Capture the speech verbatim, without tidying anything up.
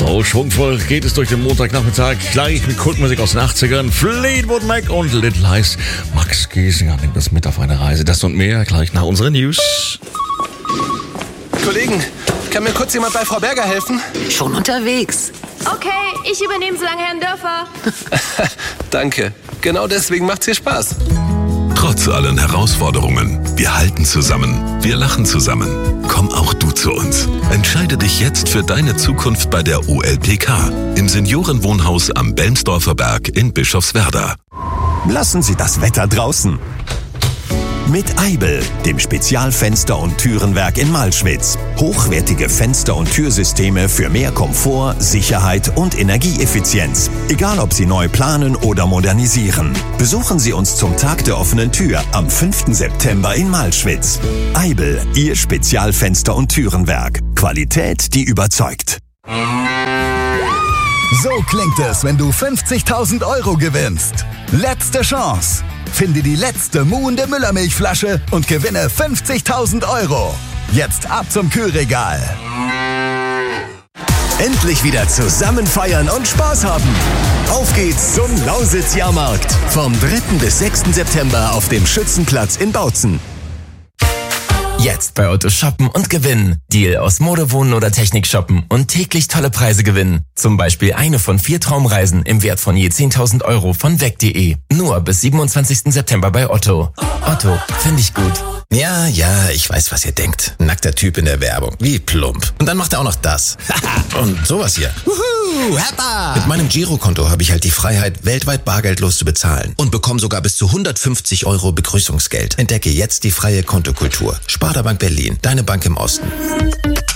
So schwungvoll geht es durch den Montagnachmittag. Gleich mit Kultmusik aus den achtzigern. Fleetwood Mac und Little Lies. Max Giesinger nimmt das mit auf eine Reise. Das und mehr gleich nach unseren News. Kollegen, kann mir kurz jemand bei Frau Berger helfen? Schon unterwegs. Okay, ich übernehme so lange Herrn Dörfer. Danke. Genau deswegen macht's hier Spaß. Trotz allen Herausforderungen, wir halten zusammen, wir lachen zusammen. Komm auch du zu uns. Entscheide dich jetzt für deine Zukunft bei der O L P K im Seniorenwohnhaus am Belmsdorfer Berg in Bischofswerda. Lassen Sie das Wetter draußen. Mit Aibel, dem Spezialfenster- und Türenwerk in Malschwitz. Hochwertige Fenster- und Türsysteme für mehr Komfort, Sicherheit und Energieeffizienz. Egal, ob Sie neu planen oder modernisieren. Besuchen Sie uns zum Tag der offenen Tür am fünften September in Malschwitz. Aibel, Ihr Spezialfenster- und Türenwerk. Qualität, die überzeugt. So klingt es, wenn du fünfzigtausend Euro gewinnst. Letzte Chance. Finde die letzte muhende Müllermilchflasche und gewinne fünfzigtausend Euro. Jetzt ab zum Kühlregal. Endlich wieder zusammen feiern und Spaß haben. Auf geht's zum Lausitz-Jahrmarkt. Vom dritten bis sechsten September auf dem Schützenplatz in Bautzen. Jetzt bei Otto shoppen und gewinnen. Deal aus Mode, Wohnen oder Technik shoppen und täglich tolle Preise gewinnen. Zum Beispiel eine von vier Traumreisen im Wert von je zehntausend Euro von weg punkt de. Nur bis siebenundzwanzigsten September bei Otto. Otto, finde ich gut. Ja, ja, ich weiß, was ihr denkt. Nackter Typ in der Werbung. Wie plump. Und dann macht er auch noch das. Und sowas hier. Wuhu, Heppa! Mit meinem Girokonto habe ich halt die Freiheit, weltweit bargeldlos zu bezahlen. Und bekomme sogar bis zu hundertfünfzig Euro Begrüßungsgeld. Entdecke jetzt die freie Kontokultur. Sparda Bank Berlin. Deine Bank im Osten.